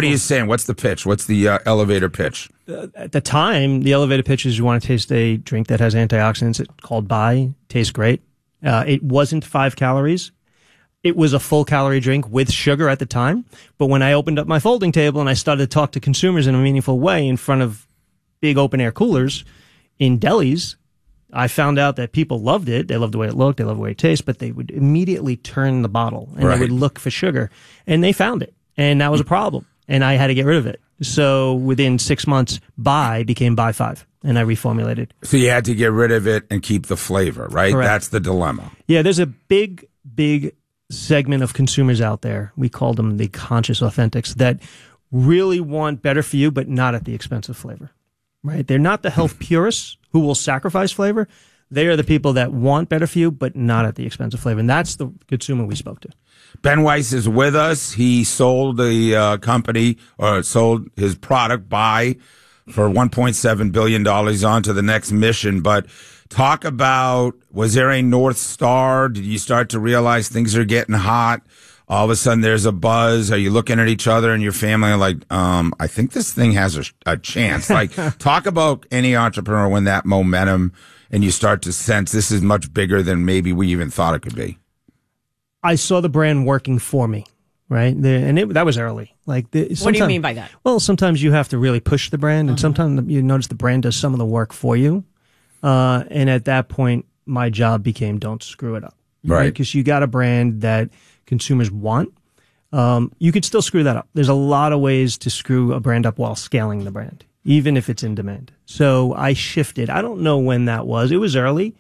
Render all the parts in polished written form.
What are you saying? What's the pitch? What's the elevator pitch? At the time, the elevator pitch is you want to taste a drink that has antioxidants. It's called Bai. Tastes great. It wasn't 5 calories. It was a full calorie drink with sugar at the time. But when I opened up my folding table and I started to talk to consumers in a meaningful way in front of big open air coolers in delis, I found out that people loved it. They loved the way it looked. They loved the way it tasted, but they would immediately turn the bottle and they would look for sugar, and they found it. And that was a problem. And I had to get rid of it. So within 6 months, Bai became Bai 5, and I reformulated. So you had to get rid of it and keep the flavor, right? Correct. That's the dilemma. Yeah, there's a big segment of consumers out there. We call them the conscious authentics that really want better for you, but not at the expense of flavor, right? They're not the health purists who will sacrifice flavor. They are the people that want better for you, but not at the expense of flavor. And that's the consumer we spoke to. Ben Weiss is with us. He sold the company, or sold his product, Bai, for $1.7 billion. He's on to the next mission. But talk about, was there a North Star? Did you start to realize things are getting hot? All of a sudden there's a buzz. Are you looking at each other and your family like, I think this thing has a chance. Like, talk about any entrepreneur when that momentum and you start to sense this is much bigger than maybe we even thought it could be. I saw the brand working for me, right? That was early. Like, what do you mean by that? Well, sometimes you have to really push the brand, and sometimes you notice the brand does some of the work for you. And at that point, my job became don't screw it up. Right. Because you got a brand that consumers want. You could still screw that up. There's a lot of ways to screw a brand up while scaling the brand, even if it's in demand. So I shifted. I don't know when that was. It was early.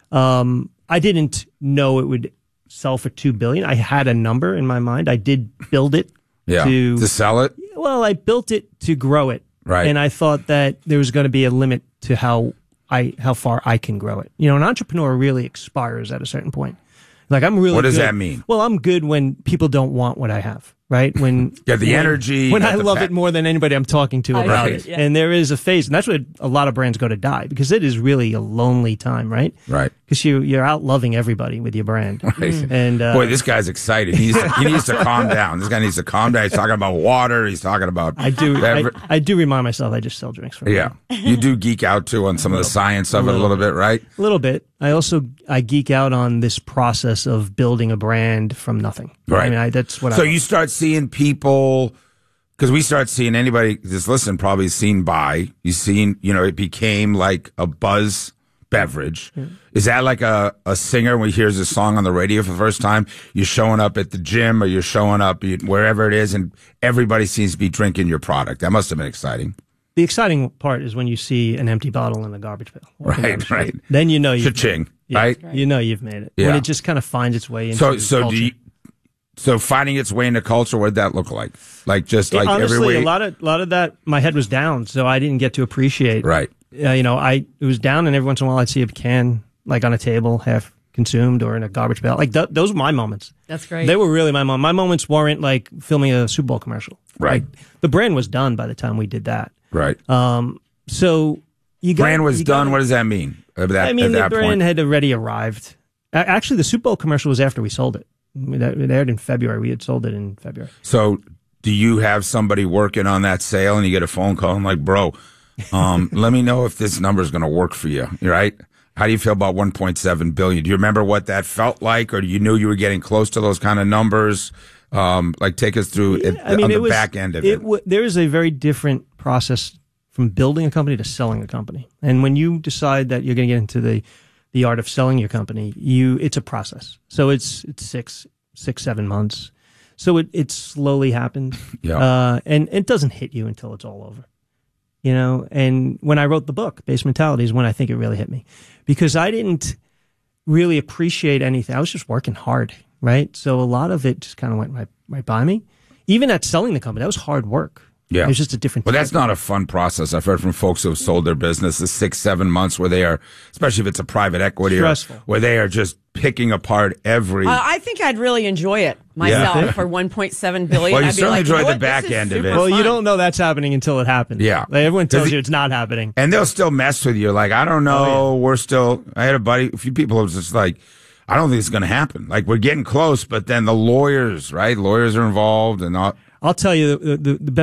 I didn't know it would sell for $2 billion. I had a number in my mind. I did build it to sell it. Well, I built it to grow it. Right. And I thought that there was going to be a limit to how far I can grow it. You know, an entrepreneur really expires at a certain point. Like, I'm really What does good. that mean? Well, I'm good when people don't want what I have, right? When energy. When I love it more than anybody I'm talking to about it. Yeah. And there is a phase, and that's where a lot of brands go to die, because it is really a lonely time, right? Right. Because you're out loving everybody with your brand. Right. And boy, this guy's excited. He needs to calm down. This guy needs to calm down. He's talking about water. He's talking about I do remind myself I just sell drinks for yeah. You do geek out too on some of the science of it a little bit, right? A little bit. I geek out on this process of building a brand from nothing. Right. I mean, that's what So you start seeing people, because we start seeing anybody that's listening probably seen Bai. You've seen, it became like a buzz beverage. Yeah. Is that like a singer when he hears a song on the radio for the first time? You're showing up at the gym or you're showing up wherever it is and everybody seems to be drinking your product. That must have been exciting. The exciting part is when you see an empty bottle in a garbage pail. Right. Then you know you've Cha-ching, right? right? You know you've made it. Yeah. When it just kind of finds its way into culture. So finding its way into culture, what did that look like? Like just like honestly, every way? a lot of that, my head was down, so I didn't get to appreciate. Right. It was down, and every once in a while I'd see a can like on a table, half consumed, or in a garbage pail. Like those were my moments. That's great. They were really my moments. My moments weren't like filming a Super Bowl commercial. Right. Like, the brand was done by the time we did that. Right. So brand was done. What does that mean? The brand had already arrived. Actually, the Super Bowl commercial was after we sold it. It aired in February. We had sold it in February. So do you have somebody working on that sale and you get a phone call and like, bro, let me know if this number is going to work for you, right? How do you feel about 1.7 billion? Do you remember what that felt like, or do you knew you were getting close to those kind of numbers? Like, take us through the back end of it. There is a very different process from building a company to selling a company. And when you decide that you're going to get into the art of selling your company, it's a process. So it's 6-7 months. So it slowly happened. Yeah. And it doesn't hit you until it's all over. And when I wrote the book, Base Mentality, is when I think it really hit me, because I didn't really appreciate anything. I was just working hard, right? So a lot of it just kind of went right by me. Even at selling the company, that was hard work. Yeah. It was just a different Well, that's not a fun process. I've heard from folks who have sold their business the 6-7 months where they are, especially if it's a private equity, stressful, where they are just picking apart every. I think I'd really enjoy it myself for 1.7 billion. Well, you I'd certainly enjoy the what? back end of it. Well, fun. you don't know that's happening until it happens. Yeah. Like, everyone tells you it's not happening. And they'll still mess with you. Like, I don't know. We're still, I had a few people who was just like, I don't think it's going to happen. Like, we're getting close, but then the lawyers, right? Lawyers are involved and all. I'll tell you the